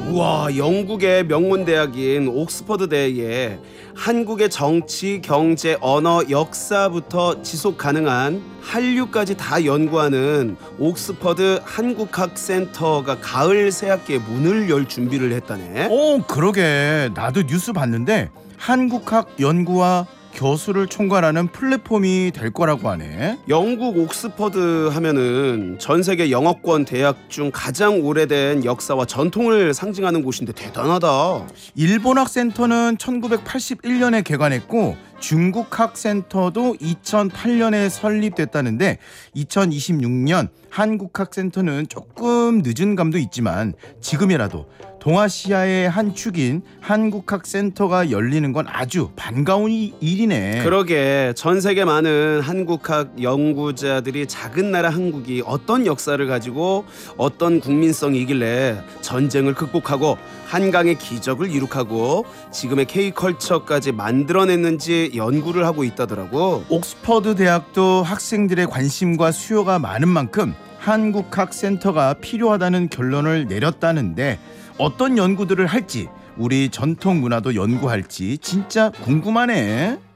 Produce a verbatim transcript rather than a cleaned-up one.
우와, 영국의 명문 대학인 옥스퍼드 대에 한국의 정치, 경제, 언어, 역사부터 지속 가능한 한류까지 다 연구하는 옥스퍼드 한국학센터가 가을 새학기에 문을 열 준비를 했다네. 어, 그러게. 나도 뉴스 봤는데 한국학 연구와 교수를 총괄하는 플랫폼이 될 거라고 하네. 영국 옥스퍼드 하면은 전 세계 영어권 대학 중 가장 오래된 역사와 전통을 상징하는 곳인데 대단하다. 일본학센터는 천구백팔십일 년에 개관했고 중국학센터도 이천팔 년에 설립됐다는데 이천이십육 년 한국학센터는 조금 늦은 감도 있지만 지금이라도 동아시아의 한 축인 한국학센터가 열리는 건 아주 반가운 일이네. 그러게, 전 세계 많은 한국학 연구자들이 작은 나라 한국이 어떤 역사를 가지고 어떤 국민성이길래 전쟁을 극복하고 한강의 기적을 이룩하고 지금의 K컬처까지 만들어냈는지 연구를 하고 있다더라고. 옥스퍼드 대학도 학생들의 관심과 수요가 많은 만큼 한국학센터가 필요하다는 결론을 내렸다는데 어떤 연구들을 할지, 우리 전통 문화도 연구할지 진짜 궁금하네.